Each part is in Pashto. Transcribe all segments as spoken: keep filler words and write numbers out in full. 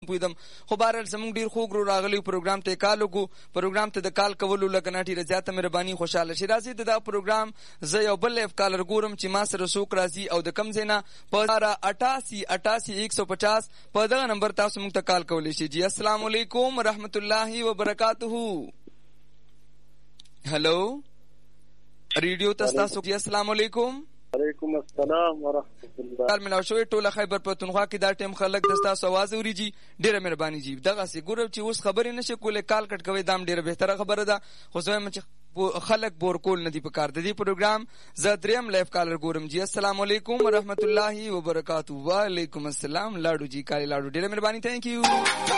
پویدم خو بهرحال زمونږ ډیر خوږ رو راغلی پروګرام ته کال وکړو. پروګرام ته د کال کولو لکه نه ډیره زیاته مهرباني خوشاله شي. راځي د دا پروګرام زه یو بل لایف کالر ګورم چې ما سره څوک راځي او د کم ځای نه په اٹھاسی اٹھاسی ایک سو پچاس په دغه نمبر تاسو موږ ته کال کولی شي. جی السلام علیکم ورحمۃ اللہ وبرکاتہ. هلو ریډیو تاسو. جی السلام علیکم. وعلیکم السلام ورحمۃ اللہ. کار ملاو شوی ټوله خیبر پښتونخوا کې دا ټیم خلک د تاسو आवाज اوريږي. ډیره مهرباني جی. دغه سي ګورم چې اوس خبرې نشي کولای کال کټ کوي دام ډیره بهتره خبره ده. خو زه چې خلک بور کول نه دی په کار د دې پروګرام زه دریم لایف کالر ګورم. جی السلام علیکم ورحمۃ اللہ وبرکاتہ. وعلیکم السلام لاډو جی کالی لاډو ډیره مهرباني تھینک یو.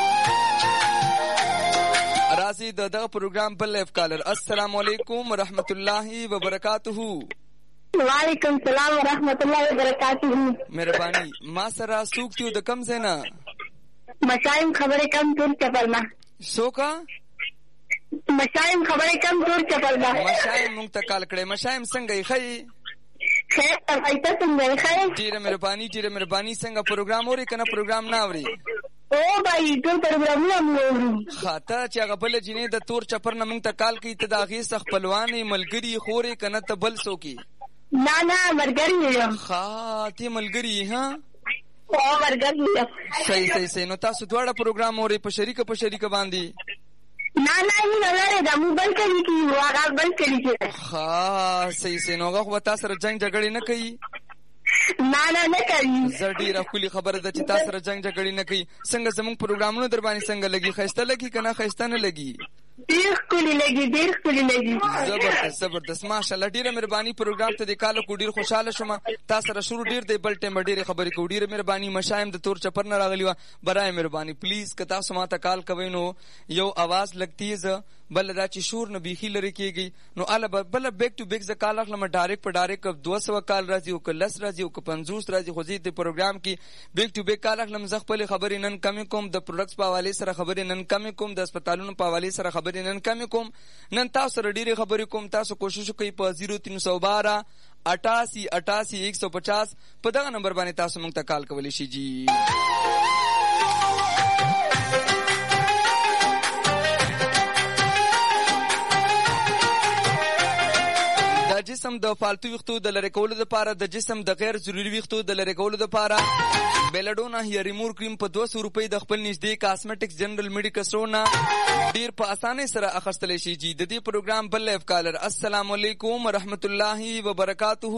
راځي د دغه پروګرام بل لایف کالر. السلام علیکم ورحمۃ اللہ وبرکاتہ. وعلیکم السلام ورحمۃ اللہ وبرکاتہ. مهرباني ما سره څوک تیو د کم ځای نه مشایم خبرې کم تور چپلما څوکا مشایم خبرې کم تور چپلما مشایم مونږ ته کال کړی. مشایم څنګه یې ښه خیر ایته څنګه ښه. ډیره مهرباني ډیره مهرباني. څنګه پروګرام اوري کنه پروګرام نه اوري؟ او بھائی ټول پروګرامونه مو اوري. خاطر چې هغه بل جنې د تور چپر نه مونږ ته کال کوي ته د هغې څخه خپلوانې ملګري خورې کنه ته بل څوک یې؟ نه نه ملګری یم. ښه ته ملګري یې ها؟ او ملګری یم. صحیح صحیح صحیح. نو تاسو دواړه پروګرام اورئ په شریکه په شریکه باندې؟ نه نه نه لاره دا مو بل کړي کی هغه بل کړي کی. ښه صحیح صحیح. نو هغه خو تاسو سره جنگ جګړې نه کوي؟ نه نه نه کوي. زه ډیره ښکلې خبره ده چې تاسو سره جنگ جګړې نه کوي. څنګه زموږ پروګرامونه در باندې څنګه لګي؟ ښایسته لګي که نه ښایسته نه لګي؟ ډیر ښکلي لګي ډیر ښکلي لګي. زبردست زبردست ماشاءالله. ډیره مهرباني. پروګرام ته د کال کو ډیر خوشاله شوم. تاسو سره شروع ډیر دی بل ټیم ډیره خبرې کو. ډیره مهرباني. مشایم د تور چپر نه راغلی و. برای مهرباني پلیز که تاسو ما ته کال کوئ نو یو आवाज لګتی ز بل دا چې شور نه بیخي لري کیږي نو اله بل بیک ټو بیک ز کال اخلم ډایرکټ په ډایرکټ دو سو کال راځي او کلس راځي او پنځوس راځي. خو دې پروګرام کې بیک ټو بیک کال اخلم ز خپل خبرې نن کم کوم. د پروډکټس په حواله سره خبرې نن کم کوم. د هسپتالونو په حواله سره خبرې نن کم کوم. نن تاسو سره ډیره خبرې کوم. تاسو کوشش کوئ په صفر تین سو بارہ اٹھاسی اٹھاسی ایک سو پچاس په دغه نمبر باندې تاسو موږ ته کال کولی شي. جی د جسم د فالتو ویختو د لری کولو لپاره د جسم د غیر ضروري ویختو د لری کولو لپاره بیلډونا هیر ریمور کریم په دوه سوه روپۍ د خپل نږدې کاسمیټکس جنرال میډیکل سټور نه ډیر په اسانۍ سره اخیستلی شي. جی د دې پروګرام بل لایف کالر. السلام علیکم ورحمۃ اللہ وبرکاتہ.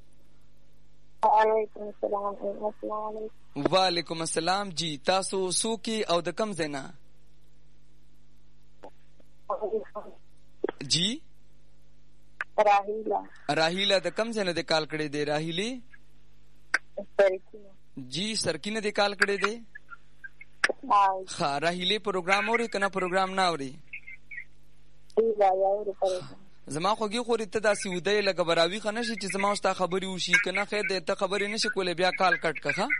وعلیکم السلام. السلام علیکم. وعلیکم السلام. جی تاسو څوک او د کم ځای نه؟ جی راهیلا. راهیلا د کم ځای نه د کال کړی دی؟ راهیلی جی سرکینه د کال کړی دی. ښه راهیلی پروګرام اوري که نه پروګرام نه اوري؟ زما خوږې خورې ته داسې ودی لکه به راویښه نه شي چې زما اوس تا خبرې وشي که نه خیر دی ته خبرې نه شي کولی بیا کال کټ که. ښه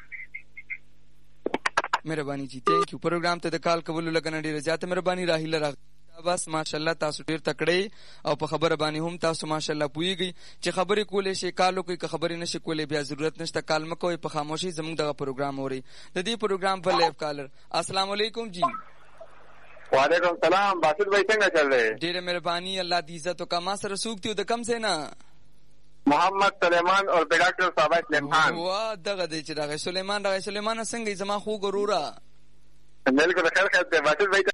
مهرباني جی تھینک یو. پروګرام ته د کال کولو لکه نه ډېره زیاته مهرباني. راهیله راغ بس ماشاءالله تاسو ډیر تکړه او په خبره باندې هم تاسو ماشاءالله پوهیږئ چې خبرې کولې شي کالو کوي که خبرې نشي کولې بیا ضرورت نشته کال مکوئ په خاموشي زموږ دغه پروګرام اورئ. د دې پروګرام په لایف کالر. السلام علیکم. جی وعلیکم السلام. باسل بھائی څنګه چل رہے؟ ډیره مهرباني الله دې عزت وکړه. ما سره څوک تیو د کم ځای نه؟ محمد سلیمان اور ډاکټر صاحب سلیمان. وا دغه دی چې راغی سلیمان راغی. سلیمان څنګه زما خوږ وروره؟ بالکل خیر خیر دی. باسل بھائی ته